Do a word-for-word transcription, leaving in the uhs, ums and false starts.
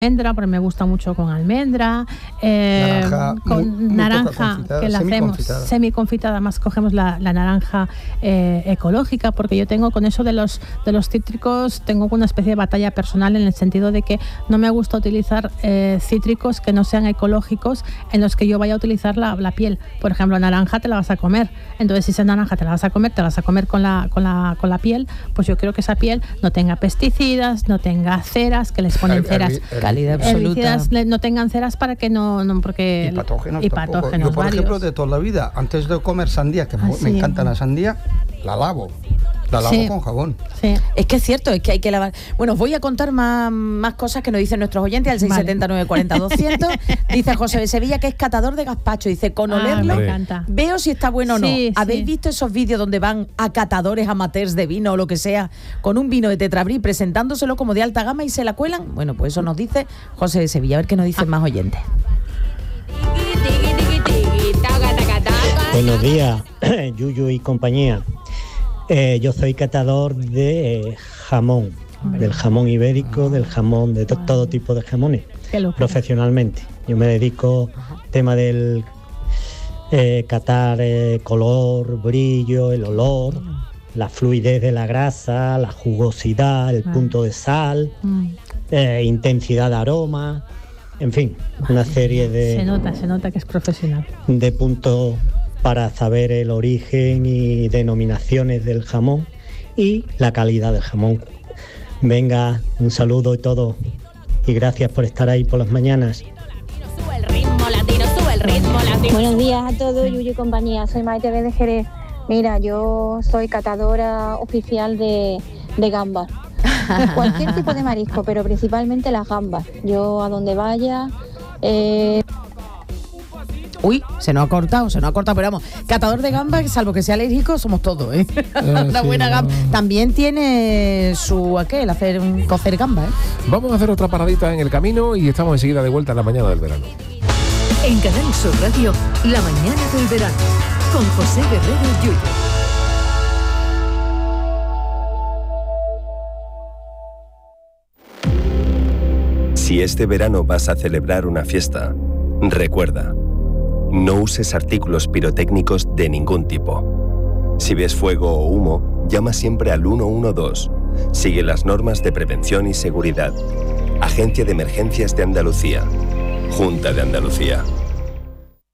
almendra, porque me gusta mucho con almendra, eh, naranja, con muy, muy naranja, que la hacemos semi-confitada, más cogemos la, la naranja eh, ecológica, porque yo tengo con eso de los, de los cítricos, tengo una especie de batalla personal en el sentido de que no me gusta utilizar eh, cítricos que no sean ecológicos en los que yo vaya a utilizar la, la piel. Por ejemplo, naranja te la vas a comer, entonces si esa naranja te la vas a comer, te la vas a comer con la, con la, con la piel, pues yo quiero que esa piel no tenga pesticidas, no tenga ceras, que les ponen ceras. Calidad absoluta. No tengan ceras para que no, no porque y patógenos, y patógenos yo por varios. ejemplo de toda la vida antes de comer sandía, que ah, me sí. encanta la sandía, la lavo la lavo sí. con jabón. Sí. Es que es cierto, es que hay que lavar. Bueno, os voy a contar más, más cosas que nos dicen nuestros oyentes al seis siete nueve cuatro cero doscientos. Dice José de Sevilla que es catador de gazpacho. Dice, con olerlo ah, veo si está bueno o no. Sí, ¿Habéis sí. visto esos vídeos donde van a catadores amateurs de vino o lo que sea con un vino de Tetrabrí presentándoselo como de alta gama y se la cuelan? Bueno, pues eso nos dice José de Sevilla. A ver qué nos dicen ah. más oyentes. Buenos días, Yuyu y compañía. Eh, yo soy catador de eh, jamón, del jamón ibérico, del jamón, de to- todo tipo de jamones, profesionalmente. Yo me dedico al tema del eh, catar eh, color, brillo, el olor, la fluidez de la grasa, la jugosidad, el punto de sal, eh, intensidad de aroma, en fin, una serie de... Se nota, se nota que es profesional. De puntos para saber el origen y denominaciones del jamón y la calidad del jamón. Venga, un saludo y todo, y gracias por estar ahí por las mañanas. Sube el ritmo latino, sube el ritmo latino. Buenos días a todos, Yuyu y compañía, soy Maite de Jerez. Mira, yo soy catadora oficial de, de gambas. Cualquier tipo de marisco, pero principalmente las gambas. Yo a donde vaya... Eh, Uy, se nos ha cortado, se nos ha cortado, pero vamos, catador de gamba, salvo que sea alérgico, somos todos, ¿eh? eh Una sí, buena no. gamba. También tiene su aquel, hacer un cocer gamba, ¿eh? Vamos a hacer otra paradita en el camino y estamos enseguida de vuelta en la mañana del verano. En Canal Sur Radio, la mañana del verano, con José Guerrero Yuyu. Si este verano vas a celebrar una fiesta, recuerda, no uses artículos pirotécnicos de ningún tipo. Si ves fuego o humo, llama siempre al uno uno dos. Sigue las normas de prevención y seguridad. Agencia de Emergencias de Andalucía. Junta de Andalucía.